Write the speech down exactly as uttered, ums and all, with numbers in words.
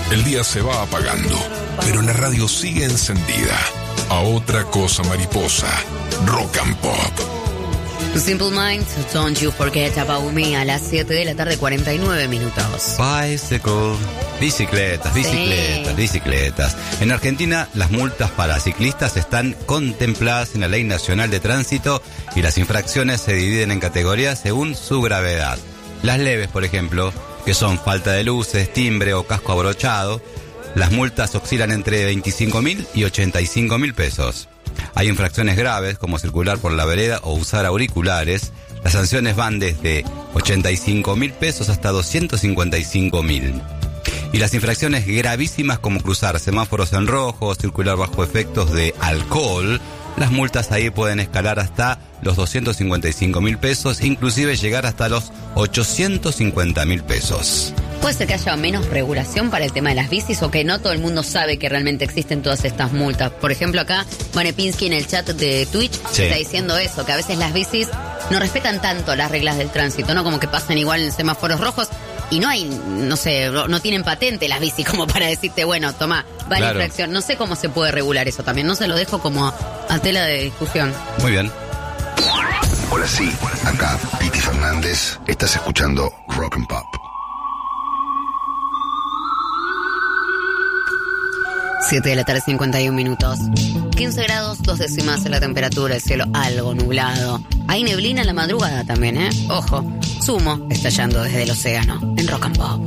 El día se va apagando, pero la radio sigue encendida. A otra cosa mariposa, Rock and Pop. Simple Minds, Don't You Forget About Me, a las siete de la tarde, cuarenta y nueve minutos. Bicycle, bicicletas, bicicletas, sí. bicicletas. En Argentina, las multas para ciclistas están contempladas en la Ley Nacional de Tránsito y las infracciones se dividen en categorías según su gravedad. Las leves, por ejemplo, que son falta de luces, timbre o casco abrochado, las multas oscilan entre veinticinco mil y ochenta y cinco mil pesos. Hay infracciones graves como circular por la vereda o usar auriculares. Las sanciones van desde ochenta y cinco mil pesos hasta doscientos cincuenta y cinco mil. Y las infracciones gravísimas como cruzar semáforos en rojo, circular bajo efectos de alcohol, las multas ahí pueden escalar hasta los doscientos cincuenta y cinco mil pesos, inclusive llegar hasta los ochocientos cincuenta mil pesos. ¿Puede ser que haya menos regulación para el tema de las bicis o que no todo el mundo sabe que realmente existen todas estas multas? Por ejemplo, acá Vanepinsky en el chat de Twitch sí. está diciendo eso, que a veces las bicis no respetan tanto las reglas del tránsito, ¿no? Como que pasan igual en semáforos rojos y no hay, no sé, no tienen patente las bicis como para decirte, bueno, toma, va la claro. infracción. No sé cómo se puede regular eso también, no se lo dejo como a tela de discusión. Muy bien. Hola, sí, acá Piti Fernández, estás escuchando Rock and Pop. siete de la tarde, cincuenta y un minutos. quince grados, dos décimas en la temperatura, el cielo algo nublado. Hay neblina en la madrugada también, ¿eh? Ojo, Sumo estallando desde el océano en Rock and Pop.